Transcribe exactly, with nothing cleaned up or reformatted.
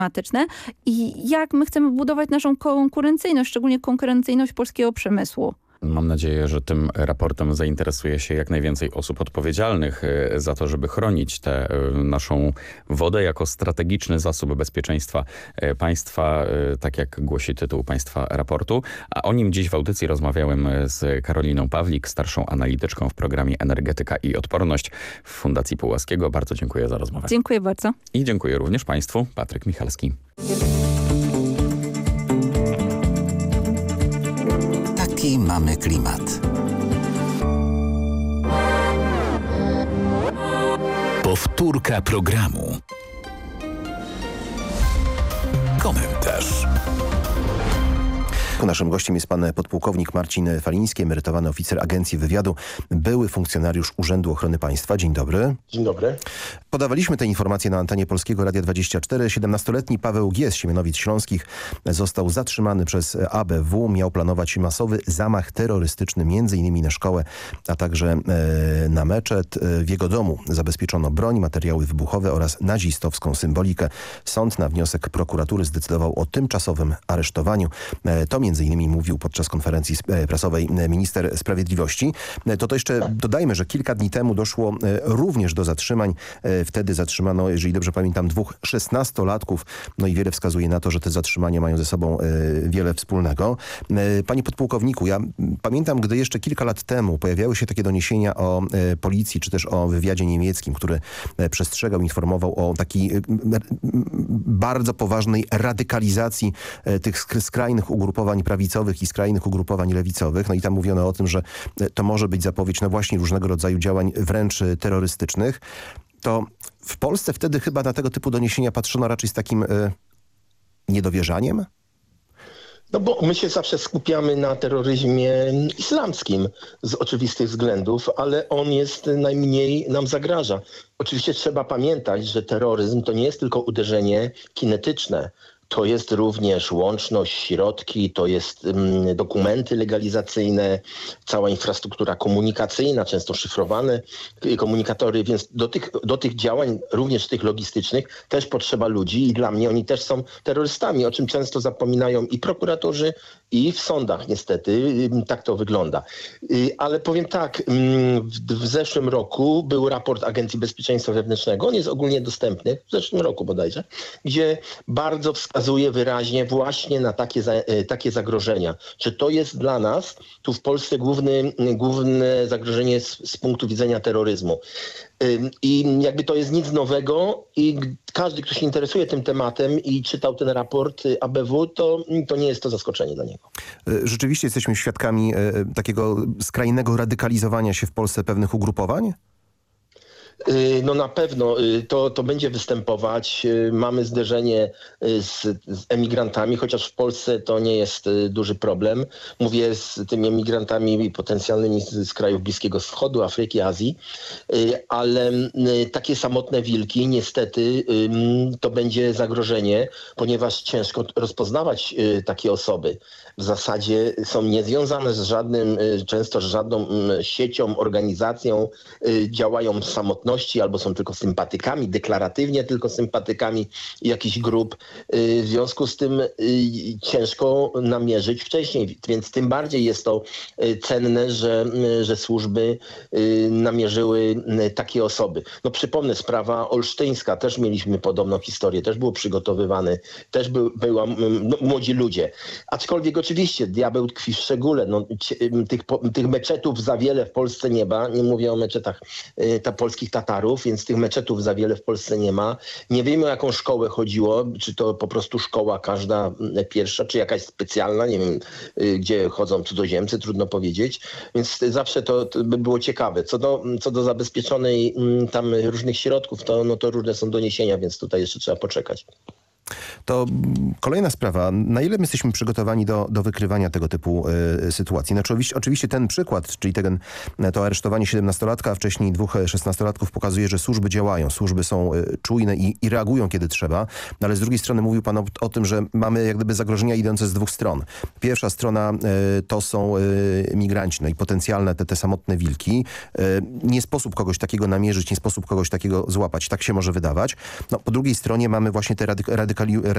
klimatyczne i jak my chcemy budować naszą konkurencyjność, szczególnie konkurencyjność polskiego przemysłu. Mam nadzieję, że tym raportem zainteresuje się jak najwięcej osób odpowiedzialnych za to, żeby chronić tę naszą wodę jako strategiczny zasób bezpieczeństwa państwa, tak jak głosi tytuł państwa raportu. A o nim dziś w audycji rozmawiałem z Karoliną Pawlik, starszą analityczką w programie Energetyka i Odporność w Fundacji Pułaskiego. Bardzo dziękuję za rozmowę. Dziękuję bardzo. I dziękuję również państwu. Patryk Michalski. Taki mamy klimat. Powtórka programu. Komentarz. Naszym gościem jest pan podpułkownik Marcin Faliński, emerytowany oficer Agencji Wywiadu, były funkcjonariusz Urzędu Ochrony Państwa. Dzień dobry. Dzień dobry. Podawaliśmy te informacje na antenie Polskiego Radia dwadzieścia cztery. siedemnastoletni Paweł G. z Siemianowic Śląskich został zatrzymany przez A B W. Miał planować masowy zamach terrorystyczny między innymi na szkołę, a także e, na meczet. W jego domu zabezpieczono broń, materiały wybuchowe oraz nazistowską symbolikę. Sąd na wniosek prokuratury zdecydował o tymczasowym aresztowaniu. E, to między innymi mówił podczas konferencji prasowej minister sprawiedliwości. To to jeszcze dodajmy, że kilka dni temu doszło również do zatrzymań. Wtedy zatrzymano, jeżeli dobrze pamiętam, dwóch szesnastolatków. No i wiele wskazuje na to, że te zatrzymania mają ze sobą wiele wspólnego. Panie podpułkowniku, ja pamiętam, gdy jeszcze kilka lat temu pojawiały się takie doniesienia o policji, czy też o wywiadzie niemieckim, który przestrzegał, informował o takiej bardzo poważnej radykalizacji tych skrajnych ugrupowań prawicowych i skrajnych ugrupowań lewicowych. No i tam mówiono o tym, że to może być zapowiedź no właśnie różnego rodzaju działań wręcz terrorystycznych. To w Polsce wtedy chyba na tego typu doniesienia patrzono raczej z takim y, niedowierzaniem? No bo my się zawsze skupiamy na terroryzmie islamskim z oczywistych względów, ale on jest najmniej nam zagraża. Oczywiście trzeba pamiętać, że terroryzm to nie jest tylko uderzenie kinetyczne. To jest również łączność, środki, to jest um, dokumenty legalizacyjne, cała infrastruktura komunikacyjna, często szyfrowane komunikatory, więc do tych, do tych działań, również tych logistycznych, też potrzeba ludzi i dla mnie oni też są terrorystami, o czym często zapominają i prokuratorzy, i w sądach niestety. Tak to wygląda. Ale powiem tak, w, w zeszłym roku był raport Agencji Bezpieczeństwa Wewnętrznego, on jest ogólnie dostępny, w zeszłym roku bodajże, gdzie bardzo wskazuje wyraźnie właśnie na takie, za, takie zagrożenia. Czy to jest dla nas tu w Polsce główny, główne zagrożenie z, z punktu widzenia terroryzmu. I jakby to jest nic nowego i każdy, kto się interesuje tym tematem i czytał ten raport A B W, to, to nie jest to zaskoczenie dla niego. Rzeczywiście jesteśmy świadkami takiego skrajnego radykalizowania się w Polsce pewnych ugrupowań? No na pewno to, to będzie występować. Mamy zderzenie z, z emigrantami, chociaż w Polsce to nie jest duży problem. Mówię z tymi emigrantami potencjalnymi z, z krajów Bliskiego Wschodu, Afryki, Azji, ale takie samotne wilki niestety to będzie zagrożenie, ponieważ ciężko rozpoznawać takie osoby. W zasadzie są niezwiązane z żadnym, często z żadną siecią, organizacją, działają samotnie albo są tylko sympatykami, deklaratywnie tylko sympatykami jakichś grup. W związku z tym ciężko namierzyć wcześniej, więc tym bardziej jest to cenne, że, że służby namierzyły takie osoby. No przypomnę, sprawa olsztyńska, też mieliśmy podobną historię, też było przygotowywane, też był, była, no, młodzi ludzie. Aczkolwiek oczywiście diabeł tkwi w szczególe. No, tych, tych meczetów za wiele w Polsce nie ma, nie mówię o meczetach ta polskich Tatarów, więc tych meczetów za wiele w Polsce nie ma. Nie wiemy, o jaką szkołę chodziło, czy to po prostu szkoła każda pierwsza, czy jakaś specjalna, nie wiem, gdzie chodzą cudzoziemcy, trudno powiedzieć, więc zawsze to, to by było ciekawe. Co do, co do zabezpieczonej tam różnych środków, to, no to różne są doniesienia, więc tutaj jeszcze trzeba poczekać. To kolejna sprawa. Na ile my jesteśmy przygotowani do, do wykrywania tego typu y, sytuacji? Znaczy, oczywiście, oczywiście ten przykład, czyli ten, to aresztowanie siedemnastolatka, a wcześniej dwóch szesnastolatków pokazuje, że służby działają. Służby są y, czujne i, i reagują, kiedy trzeba. No, ale z drugiej strony mówił pan o, o tym, że mamy jak gdyby zagrożenia idące z dwóch stron. Pierwsza strona y, to są y, migranci, no i potencjalne te, te samotne wilki. Y, nie sposób kogoś takiego namierzyć, nie sposób kogoś takiego złapać. Tak się może wydawać. No, po drugiej stronie mamy właśnie te radyk radykali